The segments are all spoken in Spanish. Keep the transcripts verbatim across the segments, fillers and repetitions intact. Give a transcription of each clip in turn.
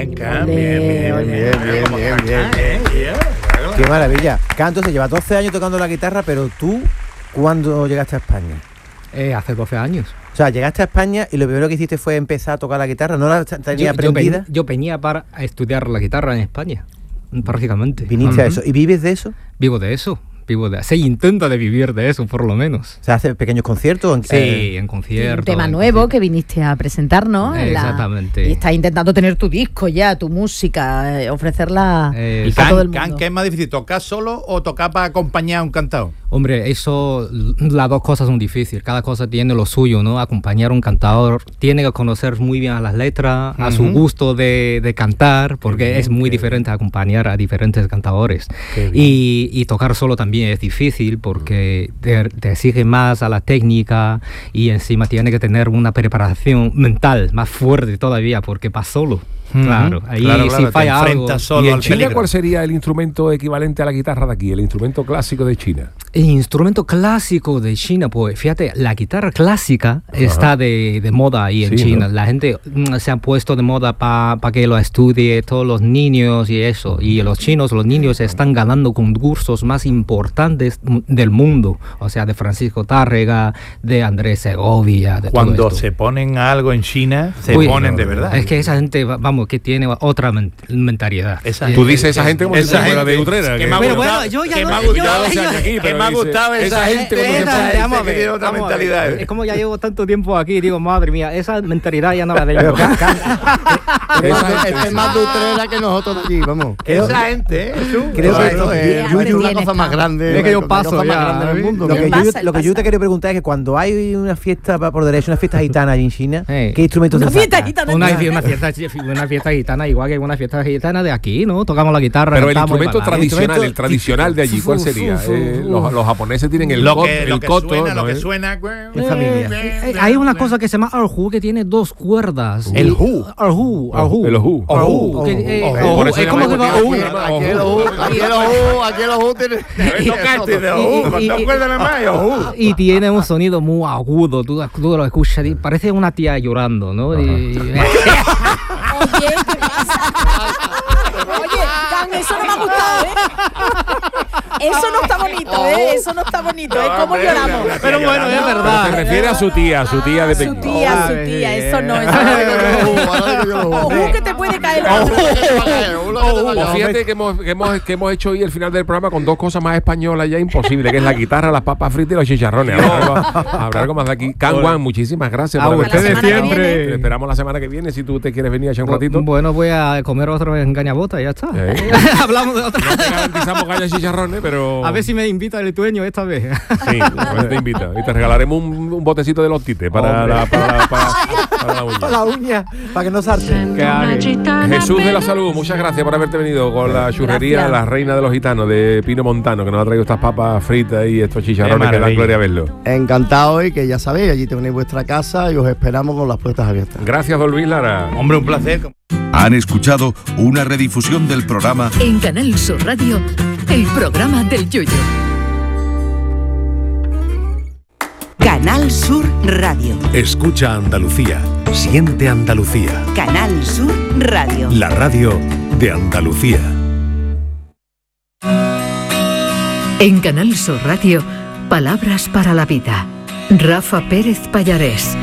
Bien, Can, bien, bien, bien, bien, bien, bien, bien. Qué maravilla. Can, entonces lleva doce años tocando la guitarra, pero tú, ¿cuándo llegaste a España? Eh, hace doce años. O sea, llegaste a España y lo primero que hiciste fue empezar a tocar la guitarra, ¿no la tenía yo, aprendida? Yo, ven, yo venía para estudiar la guitarra en España, prácticamente. ¿Viniste uh-huh. a eso? ¿Y vives de eso? Vivo de eso. Vivo de, se intenta de vivir de eso, por lo menos. ¿Se hace pequeños conciertos? En, sí, eh, en conciertos. Un tema en nuevo conciertos. que viniste a presentarnos. Exactamente. La, y estás intentando tener tu disco ya, tu música, eh, ofrecerla eh, a Can, todo el mundo. Can, ¿qué es más difícil, tocar solo o tocar para acompañar a un cantador? Hombre, eso, las dos cosas son difíciles. Cada cosa tiene lo suyo, ¿no? Acompañar a un cantador tiene que conocer muy bien a las letras, uh-huh. a su gusto de, de cantar, porque bien, es muy diferente bien. acompañar a diferentes cantadores. Y, y tocar solo también es difícil porque te, te exige más a la técnica y encima tiene que tener una preparación mental más fuerte todavía porque vas solo. Uh-huh. Claro, ahí claro, claro, si falla algo. Solo ¿Y en China peligro. cuál sería el instrumento equivalente a la guitarra de aquí, el instrumento clásico de China? El instrumento clásico de China, pues fíjate, la guitarra clásica uh-huh. está de, de moda ahí en sí, China. ¿no? La gente mm, se ha puesto de moda para pa que lo estudie todos los niños y eso. Y los chinos, los niños están ganando concursos más importantes del mundo. O sea, de Francisco Tárrega, de Andrés Segovia. De Cuando todo esto. se ponen algo en China, se Uy, ponen de verdad. Es que esa gente, vamos, que tiene otra men- mentalidad. Esa, Tú dices esa gente como si fuera de Utrera. Que, que me ha gustado, yo ya que no, me ha gustado, yo, yo, aquí, que me ha gustado esa gente como que tiene otra mentalidad. Es como ya llevo tanto tiempo aquí, digo, madre mía, esa mentalidad ya no la tengo. Es más de Utrera que nosotros aquí, vamos. Esa gente, creo que esto es una cosa más grande. Es que yo paso ya. Lo que yo te quería preguntar es que cuando hay una fiesta por derecho, una fiesta gitana allí en China, ¿qué instrumentos te sacan? Una fiesta una fiesta gitana, igual que una fiesta gitana de aquí, ¿no? Tocamos la guitarra. Pero el instrumento tradicional, el tradicional de allí, ¿cuál sería? Eh, los, los japoneses tienen el, lo cot, que, el lo que coto. Suena, ¿no? Lo que suena, en familia. Eh, hay una cosa que se llama erhu que tiene dos cuerdas. El hu. Erhu, erhu. El ohu. Ohu. Es como que va ohu. Aquí el ohu, aquí el ohu, aquí el ohu tiene. Tocaste de ohu, con dos cuerdas nada más, ohu. Y tiene un sonido muy agudo. Tú, tú lo escuchas, parece una tía llorando, ¿no? Oye, ¿qué pasa? Oye, Can, eso no me ha gustado, ¿eh? Eso no está bonito, ¿eh? Eso no está bonito, ¿eh? ¿Cómo lloramos? Pero bueno, es verdad. Se refiere a su tía, a su tía de Su tía, su tía, eso no, eso no. Ojo que te puede caer. Ojo, fíjate que hemos, que, hemos, que hemos hecho hoy el final del programa con dos cosas más españolas ya imposibles, que es la guitarra, las papas fritas y los chicharrones. Habrá algo, habrá algo más de aquí. Can Wan, muchísimas gracias. A ustedes siempre. Te esperamos la semana que viene si tú te quieres venir a echar un ratito. Bueno, voy a comer otro en Gañabota y ya está. ¿Eh? Hablamos de otra. No te garantizamos que haya chicharrones, pero... A ver si me invita el dueño esta vez. Sí, pues te invita. Y te regalaremos un, un botecito de los tites para la, para, la, para, para la uña. Para la uña, para que no salte. Jesús de la Salud, muchas gracias por haberte venido con la churrería, gracias. La reina de los gitanos de Pino Montano, que nos ha traído estas papas fritas y estos chicharrones que dan gloria a verlo. Encantado, y que ya sabéis, allí tenéis vuestra casa y os esperamos con las puertas abiertas. Gracias, don Luis Lara. Hombre, un placer. Han escuchado una redifusión del programa en Canal Sur Radio, el programa del Yoyo. Canal Sur Radio. Escucha Andalucía, siente Andalucía. Canal Sur Radio. La radio de Andalucía. En Canal Sur Radio, palabras para la vida. Rafa Pérez Pallarés.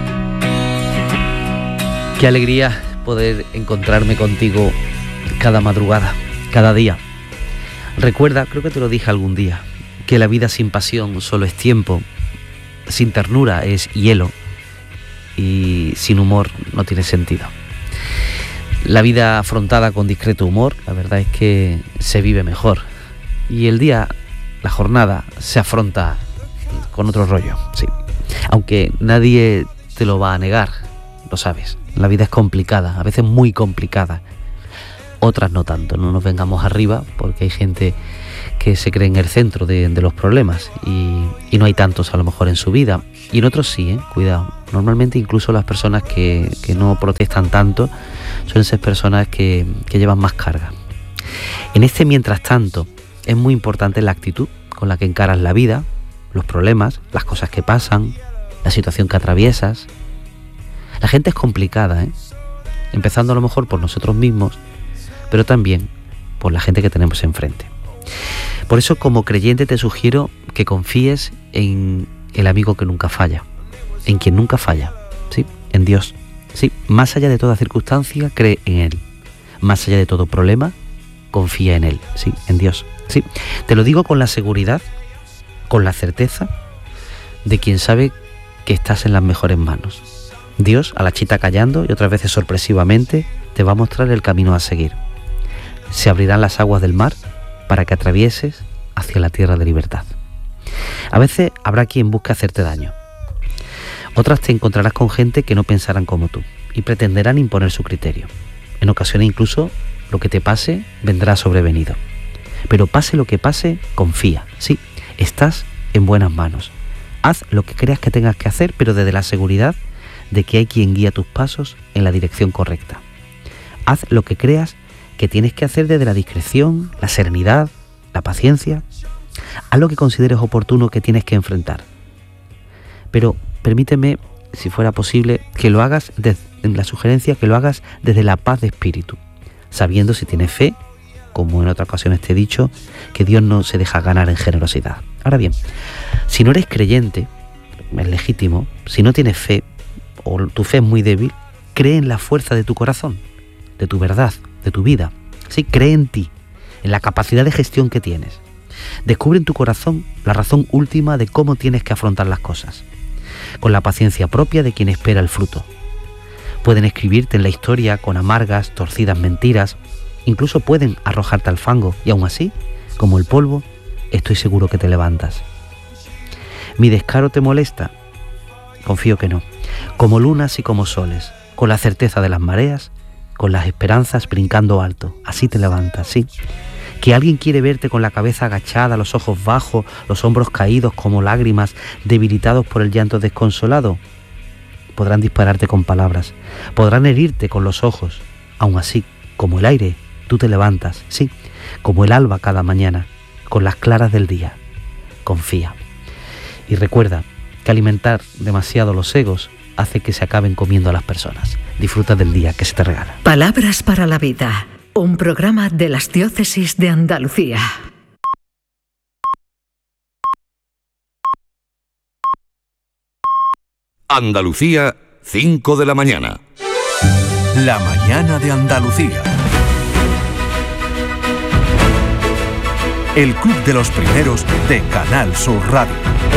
Qué alegría poder encontrarme contigo cada madrugada, cada día. Recuerda, creo que te lo dije algún día, que la vida sin pasión solo es tiempo, sin ternura es hielo y sin humor no tiene sentido. La vida afrontada con discreto humor, la verdad es que se vive mejor. Y el día, la jornada, se afronta con otro rollo, sí. Aunque nadie te lo va a negar, lo sabes. La vida es complicada, a veces muy complicada. Otras no tanto, no nos vengamos arriba, porque hay gente que se cree en el centro de, de los problemas y, y no hay tantos a lo mejor en su vida. Y en otros sí, ¿eh? Cuidado. Normalmente incluso las personas que, que no protestan tanto suelen ser personas que, que llevan más carga. En este mientras tanto es muy importante la actitud con la que encaras la vida, los problemas, las cosas que pasan, la situación que atraviesas. La gente es complicada, ¿eh? empezando a lo mejor por nosotros mismos, pero también por la gente que tenemos enfrente. Por eso, como creyente, te sugiero que confíes en el amigo que nunca falla, en quien nunca falla, ¿sí? En Dios, ¿sí? Más allá de toda circunstancia, cree en Él. Más allá de todo problema, confía en Él, ¿sí? En Dios, ¿sí? Te lo digo con la seguridad, con la certeza de quien sabe que estás en las mejores manos. Dios, a la chita callando y otras veces sorpresivamente, te va a mostrar el camino a seguir. Se abrirán las aguas del mar para que atravieses hacia la tierra de libertad. A veces habrá quien busque hacerte daño. Otras te encontrarás con gente que no pensarán como tú y pretenderán imponer su criterio. En ocasiones incluso lo que te pase vendrá sobrevenido. Pero pase lo que pase, confía. Sí, estás en buenas manos. Haz lo que creas que tengas que hacer, pero desde la seguridad de que hay quien guía tus pasos en la dirección correcta. Haz lo que creas que tienes que hacer desde la discreción, la serenidad, la paciencia. Haz lo que consideres oportuno que tienes que enfrentar. Pero permíteme, si fuera posible, que lo hagas, desde, en la sugerencia, que lo hagas desde la paz de espíritu, sabiendo, si tienes fe, como en otras ocasiones te he dicho, que Dios no se deja ganar en generosidad. Ahora bien, si no eres creyente, es legítimo, si no tienes fe, o tu fe es muy débil, cree en la fuerza de tu corazón, de tu verdad, de tu vida. Sí, cree en ti, en la capacidad de gestión que tienes. Descubre en tu corazón la razón última de cómo tienes que afrontar las cosas, con la paciencia propia de quien espera el fruto. Pueden escribirte en la historia con amargas, torcidas mentiras, incluso pueden arrojarte al fango, y aún así, como el polvo, estoy seguro que te levantas. ¿Mi descaro te molesta? Confío que no. Como lunas y como soles, con la certeza de las mareas, con las esperanzas brincando alto, así te levantas, sí. Que alguien quiere verte con la cabeza agachada, los ojos bajos, los hombros caídos como lágrimas, debilitados por el llanto desconsolado. Podrán dispararte con palabras, podrán herirte con los ojos. Aún así, como el aire, tú te levantas, sí, como el alba cada mañana, con las claras del día. Confía. Y recuerda que alimentar demasiado los egos hace que se acaben comiendo a las personas. Disfruta del día que se te regala. Palabras para la vida. Un programa de las Diócesis de Andalucía. Andalucía, cinco de la mañana. La mañana de Andalucía. El Club de los Primeros de Canal Sur Radio.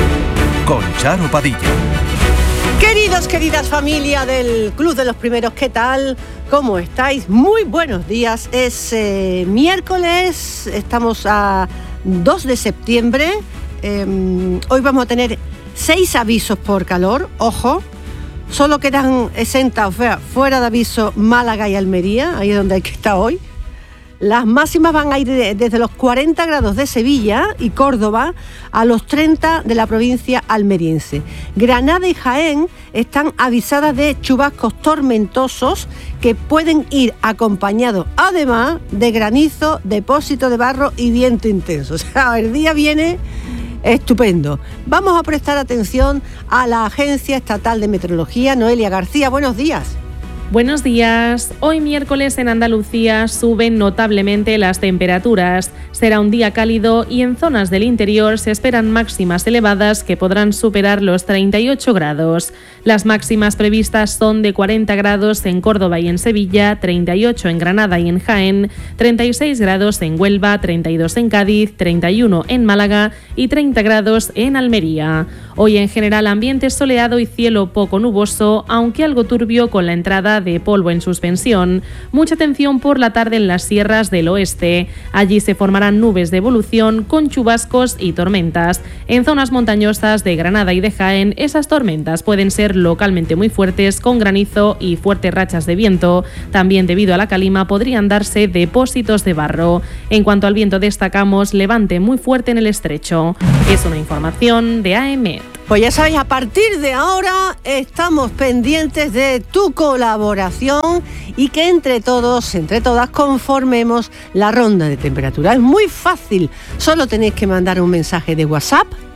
Con Charo Padilla. Queridos, queridas familia del Club de los Primeros, ¿qué tal? ¿Cómo estáis? Muy buenos días. Es eh, miércoles, estamos a dos de septiembre. Eh, hoy vamos a tener seis avisos por calor, ojo. Solo quedan exentas, o sea, fuera de aviso, Málaga y Almería, ahí es donde hay que estar hoy. Las máximas van a ir de, desde los cuarenta grados de Sevilla y Córdoba a los treinta de la provincia almeriense. Granada y Jaén están avisadas de chubascos tormentosos que pueden ir acompañados además de granizo, depósito de barro y viento intenso. O sea, el día viene estupendo. Vamos a prestar atención a la Agencia Estatal de Meteorología. Noelia García, buenos días. Buenos días. Hoy miércoles en Andalucía suben notablemente las temperaturas. Será un día cálido y en zonas del interior se esperan máximas elevadas que podrán superar los treinta y ocho grados. Las máximas previstas son de cuarenta grados en Córdoba y en Sevilla, treinta y ocho en Granada y en Jaén, treinta y seis grados en Huelva, treinta y dos en Cádiz, treinta y uno en Málaga y treinta grados en Almería. Hoy en general ambiente soleado y cielo poco nuboso, aunque algo turbio con la entrada de polvo en suspensión. Mucha atención por la tarde en las sierras del oeste. Allí se formarán nubes de evolución con chubascos y tormentas. En zonas montañosas de Granada y de Jaén, esas tormentas pueden ser localmente muy fuertes con granizo y fuertes rachas de viento. También debido a la calima podrían darse depósitos de barro. En cuanto al viento destacamos levante muy fuerte en el estrecho. Es una información de A M E T. Pues ya sabéis, a partir de ahora estamos pendientes de tu colaboración y que entre todos, entre todas, conformemos la ronda de temperatura. Es muy fácil, solo tenéis que mandar un mensaje de WhatsApp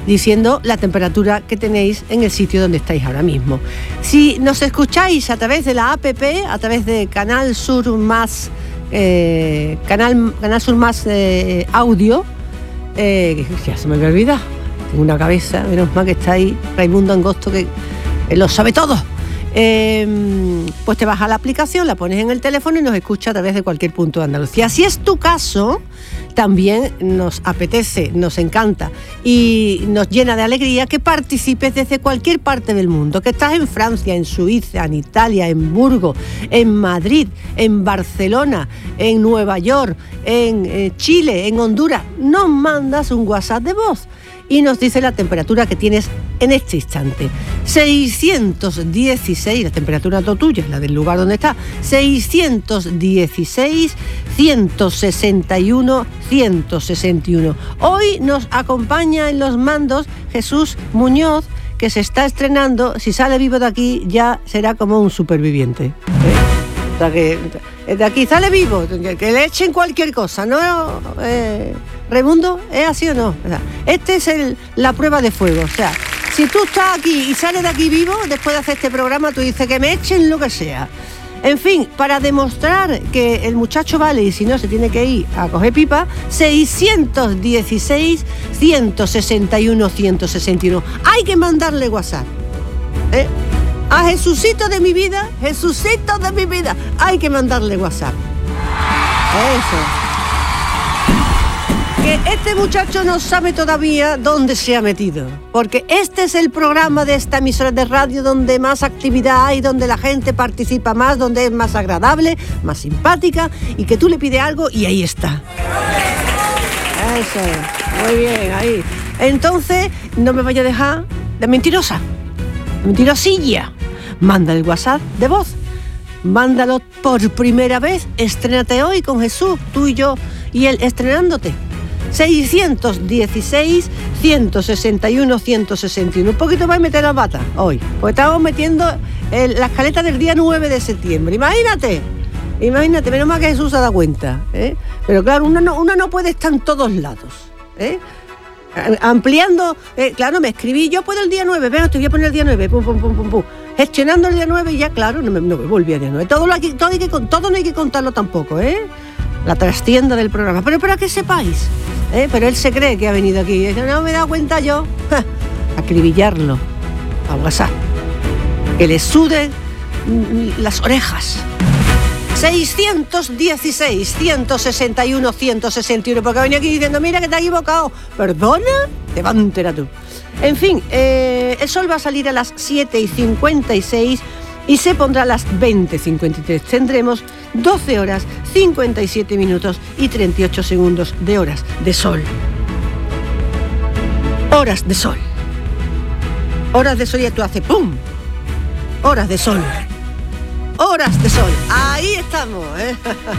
diciendo la temperatura que tenéis en el sitio donde estáis ahora mismo. Si nos escucháis a través de la app, a través de Canal Sur Más, eh, Canal, Canal Sur Más eh, Audio, eh, ya se me había olvidado, tengo una cabeza, menos mal que está ahí Raimundo Angosto, que eh, lo sabe todo. Eh, pues te bajas la aplicación, la pones en el teléfono y nos escucha a través de cualquier punto de Andalucía. Si es tu caso, también nos apetece, nos encanta y nos llena de alegría que participes desde cualquier parte del mundo, que estás en Francia, en Suiza, en Italia, en Burgos, en Madrid, en Barcelona, en Nueva York, en eh, Chile, en Honduras. Nos mandas un WhatsApp de voz y nos dice la temperatura que tienes en este instante. seiscientos dieciséis, la temperatura no tuya, la del lugar donde está, seiscientos dieciséis, ciento sesenta y uno, ciento sesenta y uno. Hoy nos acompaña en los mandos Jesús Muñoz, que se está estrenando. Si sale vivo de aquí, ya será como un superviviente. ¿Eh? O sea que de aquí sale vivo, que, que le echen cualquier cosa, ¿no? Eh, Raimundo, ¿es así o no? O sea, este es el, la prueba de fuego. O sea, si tú estás aquí y sales de aquí vivo, después de hacer este programa, tú dices que me echen lo que sea. En fin, para demostrar que el muchacho vale y si no se tiene que ir a coger pipa, seiscientos dieciséis, ciento sesenta y uno, ciento sesenta y uno. Hay que mandarle WhatsApp. ¿Eh? A Jesucito de mi vida, Jesucito de mi vida, hay que mandarle WhatsApp. Eso. Que este muchacho no sabe todavía dónde se ha metido, porque este es el programa de esta emisora de radio donde más actividad hay, donde la gente participa más, donde es más agradable, más simpática, y que tú le pides algo y ahí está. Eso, muy bien, ahí. Entonces, no me vaya a dejar de mentirosa, mentirosilla. Manda el WhatsApp de voz, mándalo por primera vez, estrénate hoy con Jesús, tú y yo, y él estrenándote. seiscientos dieciséis, ciento sesenta y uno, ciento sesenta y uno. Un poquito más y meter las batas hoy, pues estamos metiendo el, la escaleta del día nueve de septiembre. Imagínate, imagínate, menos mal que Jesús se da cuenta, ¿eh? Pero claro, uno no, uno no puede estar en todos lados, ¿eh? Ampliando, eh, claro, me escribí, yo puedo el día nueve, venga, te voy a poner el día nueve, pum, pum, pum, pum, pum. Gestionando el día nueve y ya, claro, no me, no me volví al día nueve. Todo, lo hay, todo, hay que, todo no hay que contarlo tampoco, ¿eh? La trastienda del programa. Pero para que sepáis, ¿eh? Pero él se cree que ha venido aquí. Y dice, no me he dado cuenta yo. Ja, acribillarlo a WhatsApp. Que le sude las orejas. seiscientos dieciséis, ciento sesenta y uno, ciento sesenta y uno. Porque ha venido aquí diciendo, mira que te has equivocado. ¿Perdona? Levántela tú. En fin, eh, el sol va a salir a las siete y cincuenta y seis y se pondrá a las veinte y cincuenta y tres. Tendremos doce horas, cincuenta y siete minutos y treinta y ocho segundos de horas de sol. Horas de sol. Horas de sol y tú haces ¡pum! Horas de sol. Horas de sol. Ahí estamos, ¿eh?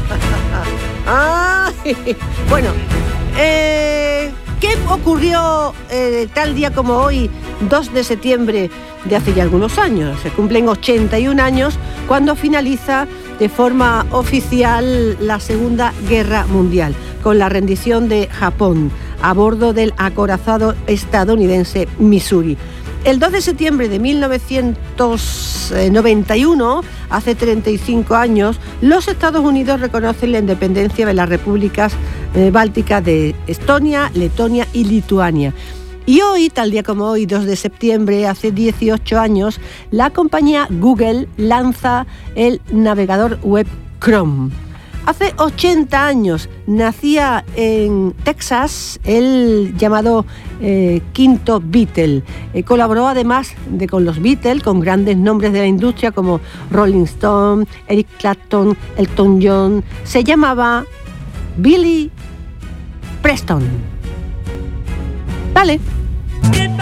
Ay. Bueno, eh... ¿qué ocurrió eh, tal día como hoy, dos de septiembre de hace ya algunos años? Se cumplen ochenta y un años cuando finaliza de forma oficial la Segunda Guerra Mundial, con la rendición de Japón a bordo del acorazado estadounidense Missouri. El dos de septiembre de mil novecientos noventa y uno, hace treinta y cinco años, los Estados Unidos reconocen la independencia de las repúblicas eh, bálticas de Estonia, Letonia y Lituania. Y hoy, tal día como hoy, dos de septiembre, hace dieciocho años, la compañía Google lanza el navegador web Chrome. Hace ochenta años nacía en Texas el llamado eh, quinto Beatle. Eh, colaboró además de con los Beatles, con grandes nombres de la industria como Rolling Stone, Eric Clapton, Elton John. Se llamaba Billy Preston. Vale.